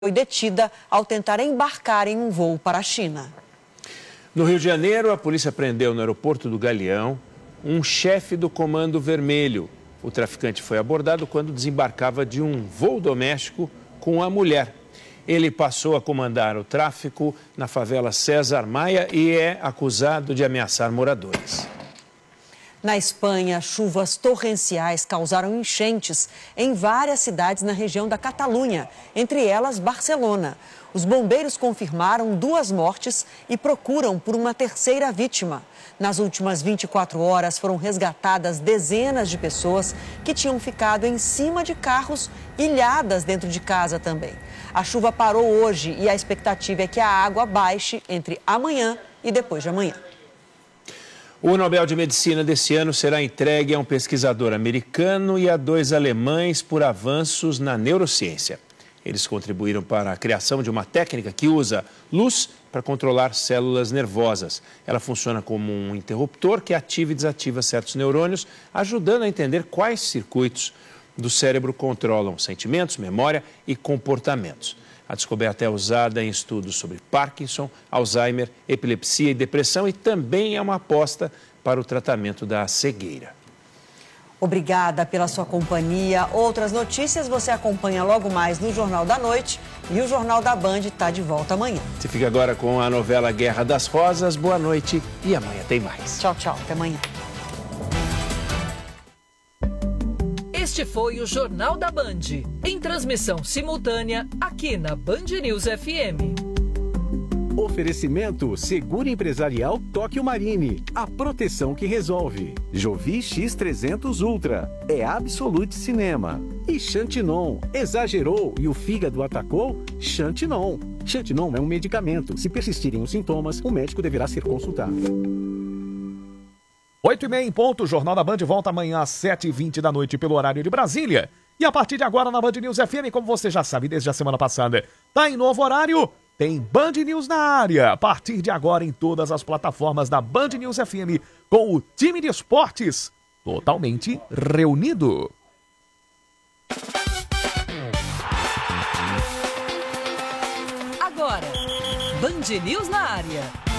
foi detida ao tentar embarcar em um voo para a China. No Rio de Janeiro, a polícia prendeu no aeroporto do Galeão um chefe do Comando Vermelho. O traficante foi abordado quando desembarcava de um voo doméstico com a mulher. Ele passou a comandar o tráfico na favela César Maia e é acusado de ameaçar moradores. Na Espanha, chuvas torrenciais causaram enchentes em várias cidades na região da Catalunha, entre elas Barcelona. Os bombeiros confirmaram 2 mortes e procuram por uma terceira vítima. Nas últimas 24 horas foram resgatadas dezenas de pessoas que tinham ficado em cima de carros, ilhadas dentro de casa também. A chuva parou hoje e a expectativa é que a água baixe entre amanhã e depois de amanhã. O Nobel de Medicina desse ano será entregue a um pesquisador americano e a 2 alemães por avanços na neurociência. Eles contribuíram para a criação de uma técnica que usa luz para controlar células nervosas. Ela funciona como um interruptor que ativa e desativa certos neurônios, ajudando a entender quais circuitos do cérebro controlam sentimentos, memória e comportamentos. A descoberta é usada em estudos sobre Parkinson, Alzheimer, epilepsia e depressão e também é uma aposta para o tratamento da cegueira. Obrigada pela sua companhia. Outras notícias você acompanha logo mais no Jornal da Noite e o Jornal da Band está de volta amanhã. Você fica agora com a novela Guerra das Rosas. Boa noite e amanhã tem mais. Tchau, tchau. Até amanhã. Este foi o Jornal da Band, em transmissão simultânea aqui na Band News FM. Oferecimento Seguro Empresarial Tóquio Marine, a proteção que resolve. Jovi X300 Ultra, é Absolute Cinema. E Xantinon, exagerou e o fígado atacou? Xantinon. Xantinon é um medicamento. Se persistirem os sintomas, o médico deverá ser consultado. 8h30 em ponto, o Jornal da Band volta amanhã às 7h20 da noite pelo horário de Brasília. E a partir de agora na Band News FM, como você já sabe desde a semana passada, tá em novo horário, tem Band News na área. A partir de agora em todas as plataformas da Band News FM, com o time de esportes totalmente reunido. Agora, Band News na área.